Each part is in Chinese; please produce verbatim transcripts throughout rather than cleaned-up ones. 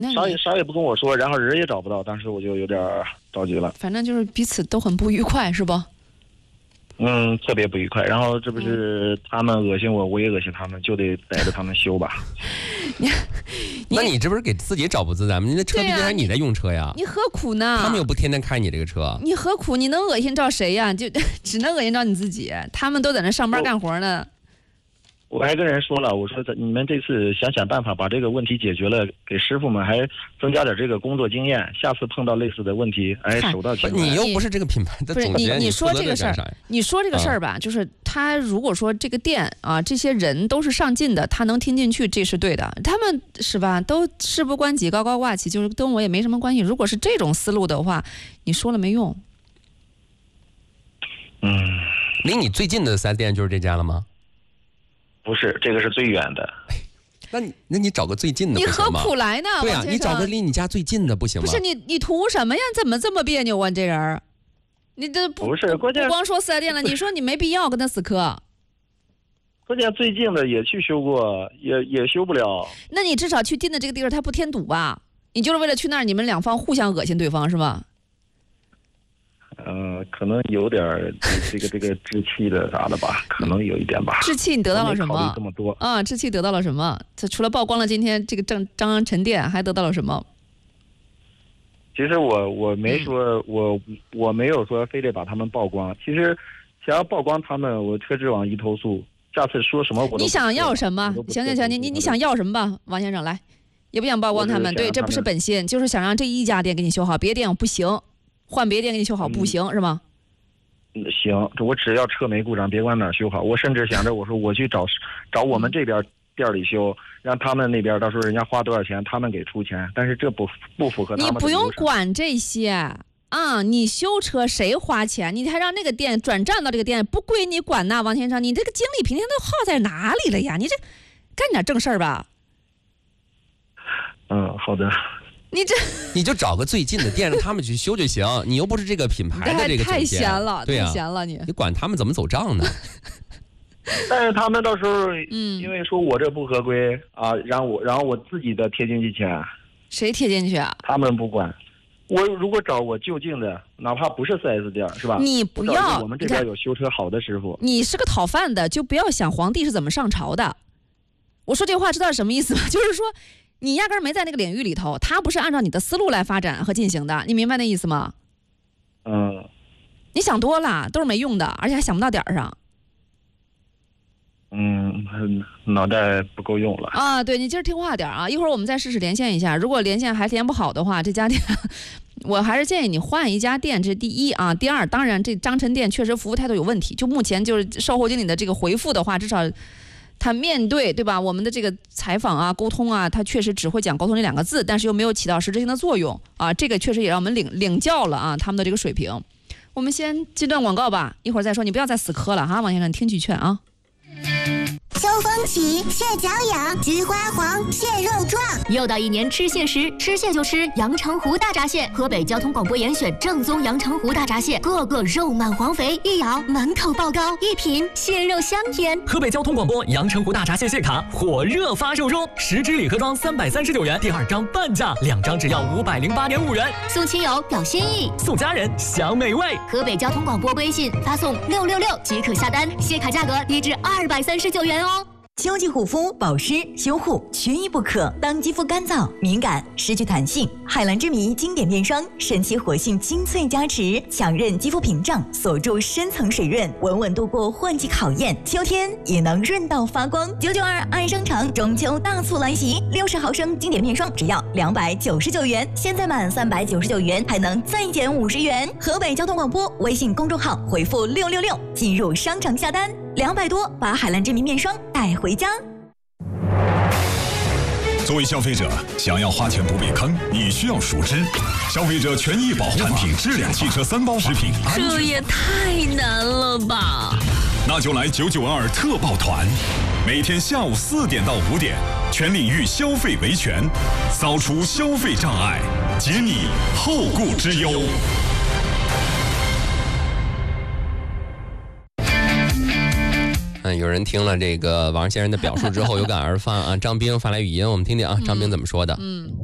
啥也啥也不跟我说，然后人也找不到，当时我就有点着急了。 反正就是彼此都很不愉快，是不？ 嗯，特别不愉快。然后这不是他们恶心我，我也恶心他们，就得带着他们修吧。 你那你这不是给自己找不自在吗？你的车毕竟还是你在用车呀， 你何苦呢？ 他们又不天天开你这个车， 你何苦？你能恶心着谁呀？就只能恶心着你自己。他们都在那上班干活呢。 我还跟人说了，我说你们这次想想办法把这个问题解决了，给师傅们还增加点这个工作经验，下次碰到类似的问题，哎，手到擒来。 你又不是这个品牌的总监， 你你说这个事儿，你说这个事儿吧，就是他如果说这个店啊，这些人都是上进的，他能听进去，这是对的。他们是吧，都事不关己，高高挂起，就是跟我也没什么关系。如果是这种思路的话，你说了没用。 嗯， 离你最近的四 S 店就是这家了吗？ 不是，这个是最远的。 那你那你找个最近的不行吗？ 你何苦来呢？ 对啊，你找个离你家最近的不行吗？ 不是你你图什么呀？怎么这么别扭啊？你这人，你这不不是关键， 不光说四 S 店了，你说你没必要跟他死磕。 关键最近的也去修过，也也修不了。 那你至少去定的这个地儿，他不添堵吧？你就是为了去那儿，你们两方互相恶心对方是吧？ 呃，可能有点这个这个志气的啥的吧，可能有一点吧。 志气你得到了什么？ 考虑这么多啊，志气得到了什么？这除了曝光了今天这个张张沉淀，还得到了什么？ 其实我我没说，嗯、我我没有说非得把他们曝光。其实想要曝光他们，我特指往一投诉。下次说什么我都你想要什么？行行行，你你你想要什么吧，王先生来，也不想曝光他们，对，这不是本心，就是想让这一家店给你修好，别店不行。换别店给你修好不行、嗯、是吗？ 行，我只要车没故障，别管哪儿修好。我甚至想着，我说我去找找我们这边店里修，让他们那边到时候人家花多少钱，他们给出钱。但是这不不符合他们的流程。 你不用管这些啊！你修车谁花钱？你还让那个店转账到这个店，不归你管呐，王先生。你这个精力平天都耗在哪里了呀？你这干点正事儿吧。 嗯，好的。 你这你就找个最近的店让他们去修就行，你又不是这个品牌的这个总监， 太闲了， 对呀、啊， 太闲了你， 你管他们怎么走账呢？ 但是他们到时候，嗯，因为说我这不合规啊，然后我然后我自己的贴进去钱， 谁贴进去啊？ 他们不管。我如果找我就近的，哪怕不是 四 S 店，是吧？ 你不要， 我们这边有修车好的师傅。 你是个讨饭的，就不要想皇帝是怎么上朝的。我说这话知道是什么意思吗？就是说。你压根儿没在那个领域里头，他不是按照你的思路来发展和进行的，你明白那意思吗？ 嗯， 你想多了，都是没用的，而且还想不到点儿上。 嗯，脑袋不够用了啊！对，你今儿听话点啊，一会儿我们再试试连线一下，如果连线还连不好的话，这家店我还是建议你换一家店，这是第一啊。第二，当然这张晨店确实服务态度有问题，就目前就是售后经理的这个回复的话，至少。他面对对吧？我们的这个采访啊、沟通啊，他确实只会讲沟通这两个字，但是又没有起到实质性的作用啊。这个确实也让我们领领教了啊，他们的这个水平。我们先接段广告吧，一会儿再说。你不要再死磕了哈，王先生，听句劝啊。 秋风起，蟹脚痒，菊花黄，蟹肉壮。 又到一年吃蟹时，吃蟹就吃阳澄湖大闸蟹。河北交通广播严选正宗阳澄湖大闸蟹，个个肉满黄肥，一咬满口爆膏，一品蟹肉香甜。 河北交通广播阳澄湖大闸蟹蟹卡火热发售中，十支礼盒装三百三十九元，第二张半价，两张只要五百零八点五元。 送亲友表心意， 送家人享美味。 河北交通广播微信发送六六六即可下单，蟹卡价格低至二百三十九元哦。 秋季护肤、保湿、修护缺一不可。当肌肤干燥、敏感、失去弹性，海蓝之谜经典面霜神奇活性精粹加持，强韧肌肤屏障，锁住深层水润，稳稳度过换季考验。秋天也能润到发光。九九二爱商场中秋大促来袭，六十毫升经典面霜只要两百九十九元，现在满三百九十九元还能再减五十元。河北交通广播微信公众号回复六六六进入商场下单。两百多，把海蓝之谜面霜带回家。 作为消费者，想要花钱不被坑，你需要熟知消费者权益保护产品质量、汽车三包、食品安全。 这也太难了吧！ 那就来九九二特报团，每天下午四点到五点，全领域消费维权，扫除消费障碍，解你后顾之忧。 嗯，有人听了这个王先生的表述之后有感而发啊。张兵发来语音，我们听听啊，张兵怎么说的。 嗯，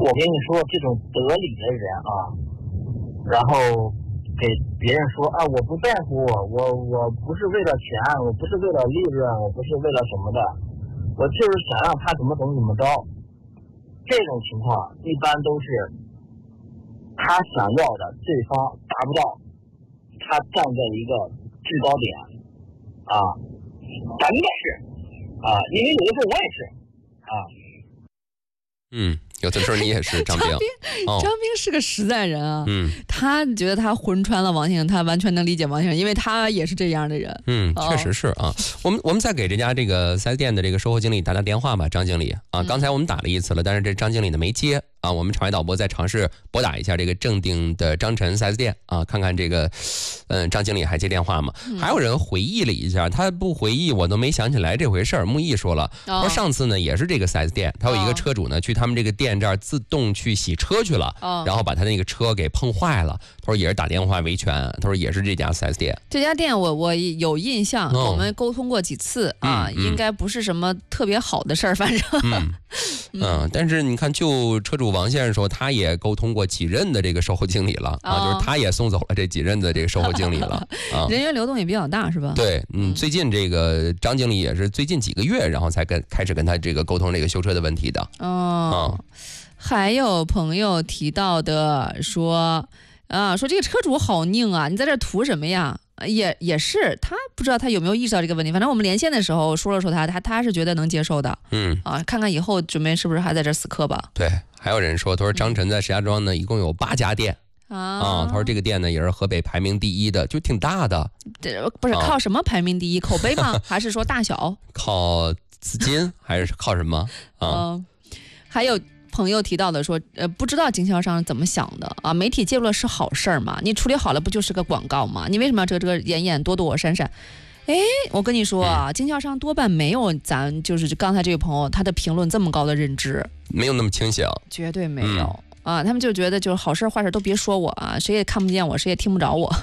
我跟你说，这种得理的人啊，然后给别人说啊，我不在乎，我我不是为了钱，我不是为了利润，我不是为了什么的，我就是想让他怎么怎么怎么着。这种情况一般都是他想要的对方达不到，他站在一个制高点啊，咱们也是啊，因为有的时候我也是啊。 嗯，有的时候你也是张兵。 张兵， 哦、 张兵是个实在人啊。 嗯， 他觉得他魂穿了王先生，他完全能理解王先生，因为他也是这样的人。 嗯， 哦、 确实是啊。我们我们再给这家这个四 S 店的这个售后经理打打电话吧，张经理啊。刚才我们打了一次了，但是这张经理呢没接啊。我们场外导播再尝试拨打一下这个正定的张晨四 S 店啊，看看这个嗯张经理还接电话吗？嗯、还有人回忆了一下，他不回忆我都没想起来这回事儿。木易说了，哦、说上次呢也是这个四 S 店，他有一个车主呢、哦、去他们这个店这儿自动去洗车去了，哦、然后把他那个车给碰坏了。他说也是打电话维权，他说也是这家四 S 店。 这家店我我有印象，哦、我们沟通过几次啊， 嗯、 应该不是什么特别好的事儿，反正。 嗯嗯，但是你看，就车主王先生说，他也沟通过几任的这个售后经理了、哦、啊，就是他也送走了这几任的这个售后经理了啊， 人员流动也比较大，是吧？ 对，嗯，最近这个张经理也是最近几个月，然后才跟开始跟他这个沟通这个修车的问题的。 哦， 啊、 还有朋友提到的说，啊，说这个车主好拧啊，你在这图什么呀？也也是，他不知道他有没有意识到这个问题。反正我们连线的时候说了说他，他他是觉得能接受的。 嗯啊，看看以后准备是不是还在这死磕吧。 对，还有人说，他说张晨在石家庄呢，一共有八家店啊、啊。他说这个店呢也是河北排名第一的，就挺大的。 这不是靠什么排名第一？啊、口碑吗？还是说大小？ 靠资金还是靠什么啊？ 呃、还有。朋友提到的说，呃，不知道经销商怎么想的啊？媒体介入了是好事儿嘛？你处理好了不就是个广告吗？你为什么要这个这个演演躲躲闪闪？哎，我跟你说啊，经销商多半没有咱就是刚才这位朋友他的评论这么高的认知， 没有那么清醒， 绝对没有、嗯、啊！他们就觉得就是好事坏事都别说我啊，谁也看不见我，谁也听不着我。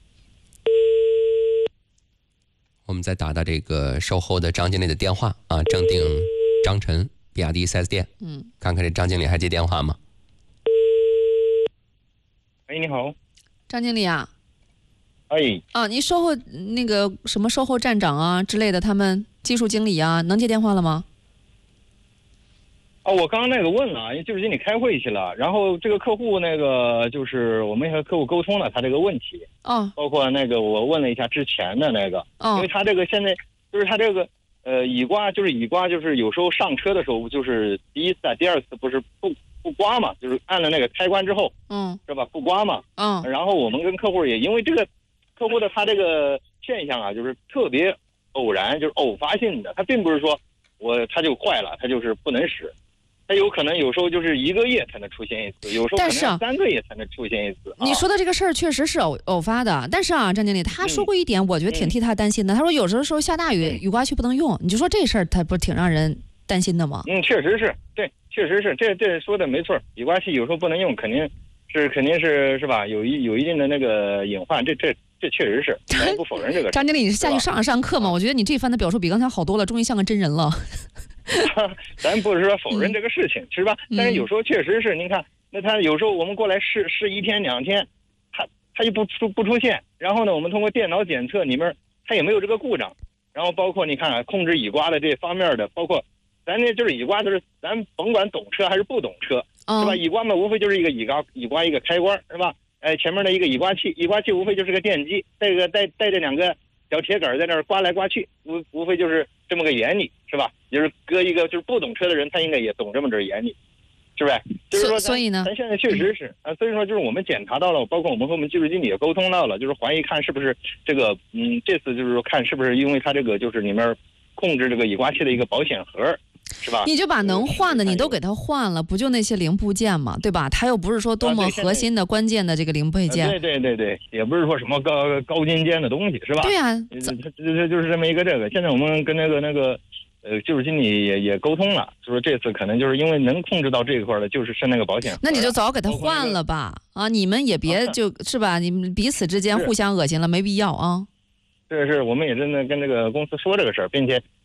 我们再打打这个售后的张经理的电话啊，正定张晨。比亚迪 四 S 店， 嗯， 看看这张经理还接电话吗？ 哎，你好， 张经理啊， 哎， 啊，你售后那个什么售后站长啊之类的，他们技术经理啊，能接电话了吗？ 啊，我刚刚那个问了，因为技术经理开会去了，然后这个客户那个就是我们和客户沟通了他这个问题， 哦， 包括那个我问了一下之前的那个， 哦， 因为他这个现在就是他这个。呃，乙刮就是乙刮，就是有时候上车的时候，就是第一次、第二次不是不不刮嘛，就是按了那个开关之后， 嗯， 是吧？不刮嘛， 嗯。 然后我们跟客户也因为这个客户的他这个现象啊，就是特别偶然，就是偶发性的，他并不是说我他就坏了，他就是不能使。它有可能有时候就是一个月才能出现一次，有时候可能三个月才能出现一次。 啊、你说的这个事儿确实是偶偶发的，但是啊，张经理他说过一点，我觉得挺替他担心的。嗯、他说有时候时候下大雨， 嗯、 雨刮器不能用，你就说这事儿，他不是挺让人担心的吗？ 嗯，确实是，对，确实是，这这说的没错。雨刮器有时候不能用，肯定是肯定是是吧？有一有一定的那个隐患，这这这确实是，咱不否认这个。 张经理，你是下去上了上课吗？我觉得你这番的表述比刚才好多了，终于像个真人了。 咱不是说否认这个事情，嗯、是吧？但是有时候确实是，您看，那他有时候我们过来试试一天两天，他他就不出不出现。然后呢，我们通过电脑检测里面，他也没有这个故障。然后包括你看啊，控制乙刮的这方面的，包括咱这就是乙刮，就是咱甭管懂车还是不懂车， 哦、 是吧？乙刮嘛，无非就是一个乙刮乙刮一个开关，是吧？哎，前面的一个乙刮器，乙刮器无非就是个电机，带个带带着两个小铁杆在那儿刮来刮去，无无非就是这么个原理，是吧？就是搁一个就是不懂车的人，他应该也懂这么点原理，是不是？就是说， 所以呢， 咱现在确实是啊，所以说就是我们检查到了，包括我们和我们技术经理也沟通到了，就是怀疑看是不是这个，嗯，这次就是说看是不是因为它这个就是里面控制这个乙刮器的一个保险盒。是吧？ 你就把能换的你都给它换了，不就那些零部件嘛，对吧？它又不是说多么核心的关键的这个零配件。 对对对对，也不是说什么高高精尖的东西，是吧？ 对呀、啊， 这这就是这么一个这个。现在我们跟那个那个呃技术经理也也沟通了，就说这次可能就是因为能控制到这一块的，就是是那个保险。 那你就早给他换了吧，啊，你们也别就是吧，你们彼此之间互相恶心了，没必要啊。 这是我们也真的跟这个公司说这个事儿，并且。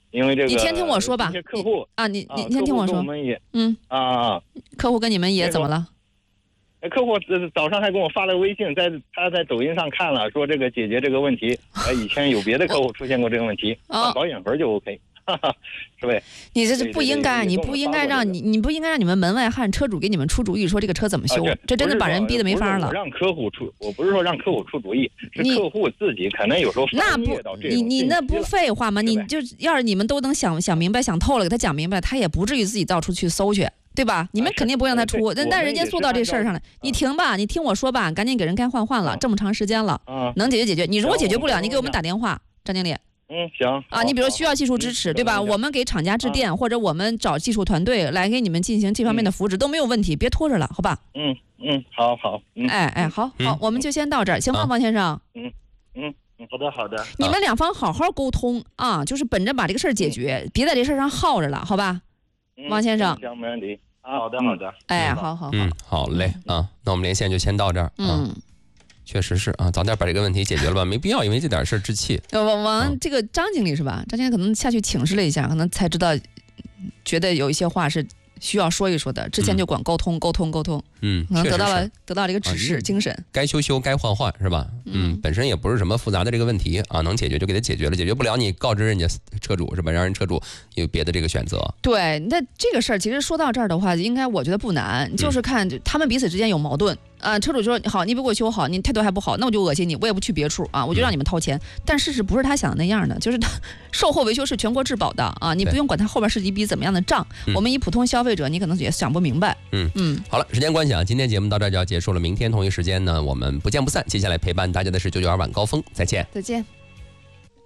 因为这个你先听我说吧， 这些客户啊，你你啊先听我说， 客户跟我们也嗯啊， 客户跟你们也怎么了？ 客户早上还给我发了个微信，在他在抖音上看了，说这个解决这个问题。呃，以前有别的客户出现过这个问题，换保险盒就 OK， 哈哈，是呗？ 你这是不应该，你不应该让你，你不应该让你们门外汉车主给你们出主意，说这个车怎么修， 啊、 这真的把人逼得没法了。 我让客户出，我不是说让客户出主意，是客户自己可能有时候那不，你你那不废话吗？你就要是你们都能想想明白、想透了，给他讲明白，他也不至于自己到处去搜去。对吧？你们肯定不会让他出，但但人家做到这事儿上了，你停吧，你听我说吧，赶紧给人该换换了，这么长时间了，能解决解决。你如果解决不了，你给我们打电话，张经理。 嗯，行。 啊，你比如需要技术支持，对吧？我们给厂家致电，或者我们找技术团队来给你们进行这方面的扶持，都没有问题，别拖着了，好吧？ 嗯嗯，好好。 哎哎，好好，我们就先到这儿，行吗，王先生？ 嗯嗯，好的好的。 你们两方好好沟通啊，就是本着把这个事儿解决，别在这事儿上耗着了，好吧？王先生。 行，没问题。好的，好的。 哎，好好好， 嗯，好嘞啊，那我们连线就先到这儿。 嗯， 确实是啊，早点把这个问题解决了吧，没必要因为这点事儿置气。 王王，这个张经理是吧？张经理可能下去请示了一下，可能才知道，觉得有一些话是需要说一说的。之前就管沟通，沟通，沟通。 嗯， 可能得到了得到了一个指示精神。 该修修，该换换，是吧？嗯，本身也不是什么复杂的这个问题啊，能解决就给他解决了，解决不了你告知人家车主是吧？让人车主有别的这个选择。 对，那这个事儿其实说到这儿的话，应该我觉得不难，就是看他们彼此之间有矛盾。啊，车主就说好，你不给我修好，你态度还不好，那我就恶心你，我也不去别处啊，我就让你们掏钱。嗯、但事实不是他想的那样的，就是他售后维修是全国质保的啊，你不用管他后边是一笔怎么样的账。 嗯、 我们以普通消费者，你可能也想不明白。 嗯嗯，好了，时间关系啊，今天节目到这儿就要结束了，明天同一时间呢，我们不见不散。接下来陪伴大家的是九九二晚高峰，再见， 再见。